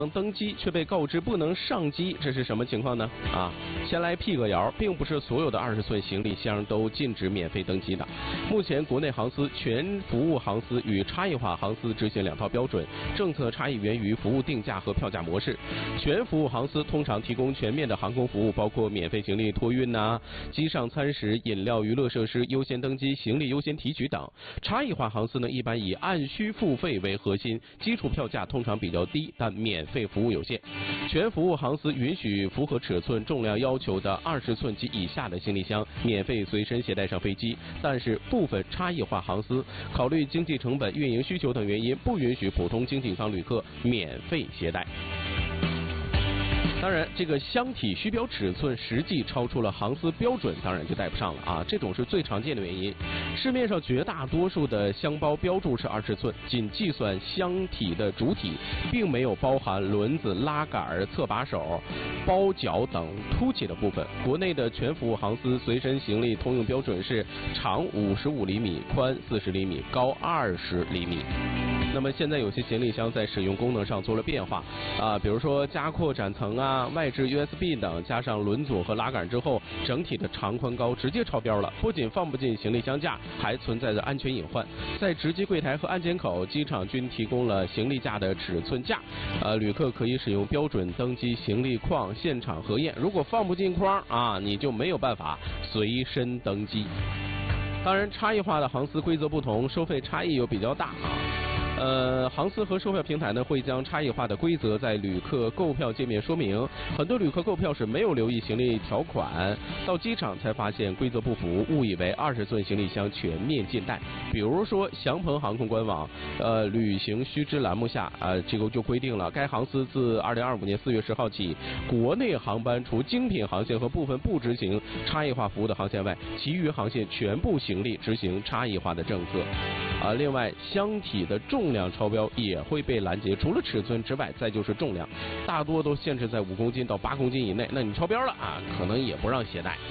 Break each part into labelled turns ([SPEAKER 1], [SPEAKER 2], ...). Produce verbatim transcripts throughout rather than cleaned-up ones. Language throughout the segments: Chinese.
[SPEAKER 1] 登机却被告知不能上机，这是什么情况呢？啊，先来辟个谣，并不是所有的二十寸行李箱都禁止免费登机的。目前，国内航司、全服务航司与差异化航司执行两套标准，政策差异源于服务定价和票价模式。全服务航司通常提供全面的航空服务，包括免费行李托运呐、啊、机上餐食、饮料、娱乐设施、优先登机、行李优先提取等。差异化航司呢，一般以按需付费为核心，基础票价通常比较低，但免费服务有限。全服务航司允许符合尺寸、重量要求的二十寸及以下的行李箱免费随身携带上飞机，但是部分差异化航司考虑经济成本、运营需求等原因，不允许普通经济舱旅客免费携带。当然，这个箱体虚标尺寸实际超出了航司标准，当然就带不上了啊，这种是最常见的原因。市面上绝大多数的箱包标注是二十寸，仅计算箱体的主体，并没有包含轮子、拉杆、侧把手、包角等凸起的部分。国内的全服务航司随身行李通用标准是长五十五厘米，宽四十厘米，高二十厘米。那么现在有些行李箱在使用功能上做了变化啊，比如说加扩展层啊、外置 U S B 等，加上轮组和拉杆之后，整体的长宽高直接超标了，不仅放不进行李箱架，还存在着安全隐患。在值机柜台和安检口，机场均提供了行李架的尺寸架，呃，旅客可以使用标准登机行李框现场核验，如果放不进框啊，你就没有办法随身登机。当然，差异化的航司规则不同，收费差异又比较大啊。呃，航司和售票平台呢会将差异化的规则在旅客购票界面说明，很多旅客购票时没有留意行李条款，到机场才发现规则不符，误以为二十寸行李箱全面禁带。比如说，祥鹏航空官网呃旅行须知栏目下呃这个就规定了，该航司自二零二五年四月十号起，国内航班除精品航线和部分不执行差异化服务的航线外，其余航线全部行李执行差异化的政策。啊，另外箱体的重量超标也会被拦截，除了尺寸之外，再就是重量，大多都限制在五公斤到八公斤以内。那你超标了啊，可能也不让携带。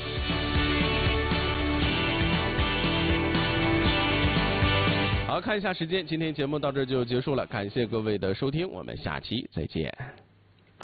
[SPEAKER 1] 好，看一下时间，今天节目到这就结束了，感谢各位的收听，我们下期再见。